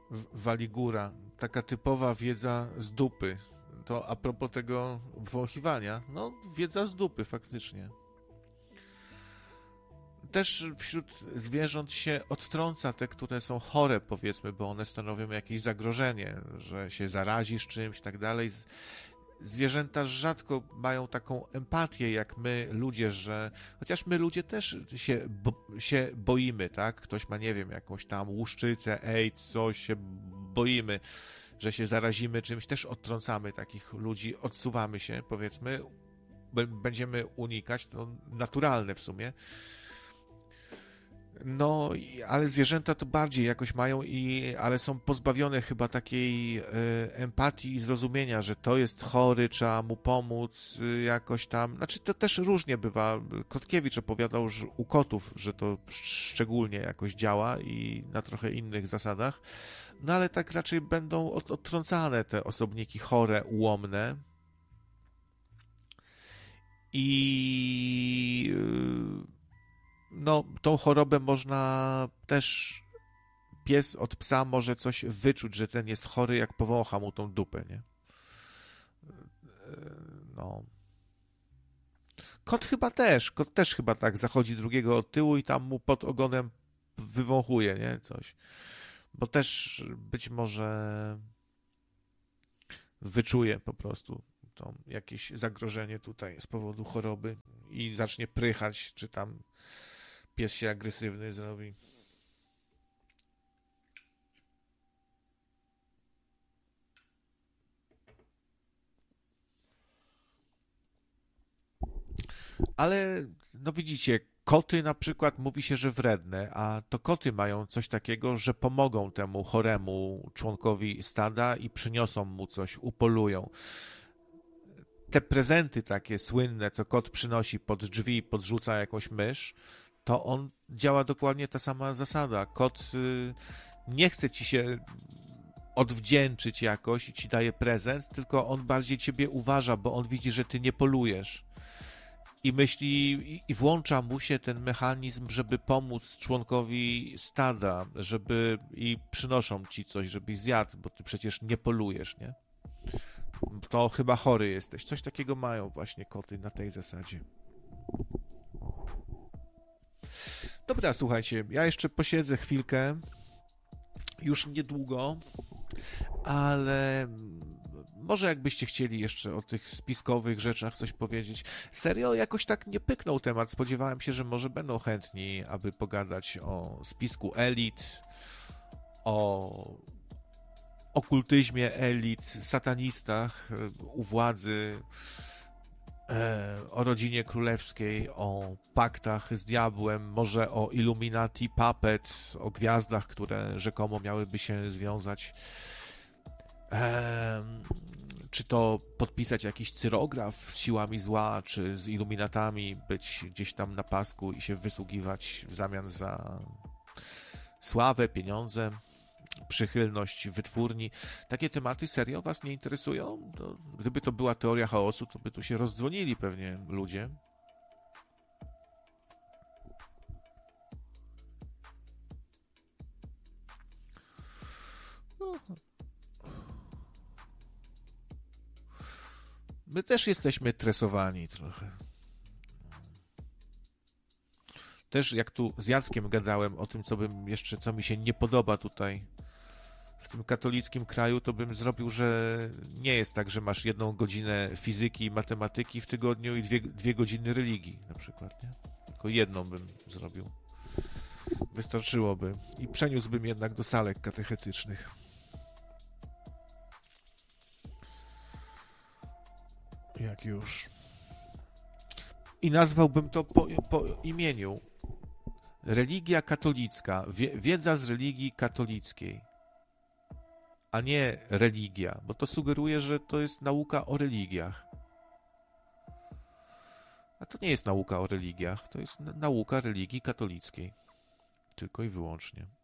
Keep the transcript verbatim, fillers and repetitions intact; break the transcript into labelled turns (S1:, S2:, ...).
S1: Waligura, taka typowa wiedza z dupy. To a propos tego wąchiwania, no wiedza z dupy faktycznie. Też wśród zwierząt się odtrąca te, które są chore, powiedzmy, bo one stanowią jakieś zagrożenie, że się zarazisz czymś i tak dalej. Zwierzęta rzadko mają taką empatię jak my, ludzie, że chociaż my ludzie też się, bo, się boimy, tak? Ktoś ma, nie wiem, jakąś tam łuszczycę, AIDS, coś, się boimy, że się zarazimy czymś, też odtrącamy takich ludzi, odsuwamy się, powiedzmy, będziemy unikać, to naturalne w sumie. No, ale zwierzęta to bardziej jakoś mają, i, ale są pozbawione chyba takiej e, empatii i zrozumienia, że to jest chory, trzeba mu pomóc e, jakoś tam. Znaczy to też różnie bywa. Kotkiewicz opowiadał że u kotów, że to szczególnie jakoś działa i na trochę innych zasadach. No ale tak raczej będą od, odtrącane te osobniki chore, ułomne. I... Yy, no, tą chorobę można też, pies od psa może coś wyczuć, że ten jest chory, jak powącha mu tą dupę, nie? No. Kot chyba też, kot też chyba tak zachodzi drugiego od tyłu i tam mu pod ogonem wywąchuje, nie? Coś. Bo też być może wyczuje po prostu to jakieś zagrożenie tutaj z powodu choroby i zacznie prychać, czy tam pies się agresywny zrobi. Ale, no widzicie, koty na przykład mówi się, że wredne, a to koty mają coś takiego, że pomogą temu choremu członkowi stada i przyniosą mu coś, upolują. Te prezenty takie słynne, co kot przynosi pod drzwi, podrzuca jakąś mysz, to on działa dokładnie ta sama zasada. Kot y, nie chce ci się odwdzięczyć jakoś i ci daje prezent, tylko on bardziej ciebie uważa, bo on widzi, że ty nie polujesz. I myśli, i włącza mu się ten mechanizm, żeby pomóc członkowi stada, żeby i przynoszą ci coś, żebyś zjadł, bo ty przecież nie polujesz, nie? To chyba chory jesteś. Coś takiego mają właśnie koty na tej zasadzie. Dobra, słuchajcie, ja jeszcze posiedzę chwilkę, już niedługo, ale może jakbyście chcieli jeszcze o tych spiskowych rzeczach coś powiedzieć. Serio, jakoś tak nie pyknął temat. Spodziewałem się, że może będą chętni, aby pogadać o spisku elit, o okultyzmie elit, satanistach u władzy, o rodzinie królewskiej, o paktach z diabłem, może o Illuminati, Puppet, o gwiazdach, które rzekomo miałyby się związać. Ehm, czy to podpisać jakiś cyrograf z siłami zła, czy z Illuminatami, być gdzieś tam na pasku i się wysługiwać w zamian za sławę, pieniądze, przychylność wytwórni. Takie tematy serio was nie interesują? To, gdyby to była teoria chaosu, to by tu się rozdzwonili pewnie ludzie. No. My też jesteśmy tresowani trochę. Też jak tu z Jackiem gadałem o tym, co bym jeszcze, co mi się nie podoba tutaj w tym katolickim kraju, to bym zrobił, że nie jest tak, że masz jedną godzinę fizyki i matematyki w tygodniu i dwie, dwie godziny religii na przykład, nie? Tylko jedną bym zrobił. Wystarczyłoby. I przeniósłbym jednak do salek katechetycznych. Jak już. I nazwałbym to po, po imieniu. Religia katolicka. Wie, wiedza z religii katolickiej. A nie religia, bo to sugeruje, że to jest nauka o religiach. A to nie jest nauka o religiach, to jest nauka religii katolickiej. Tylko i wyłącznie.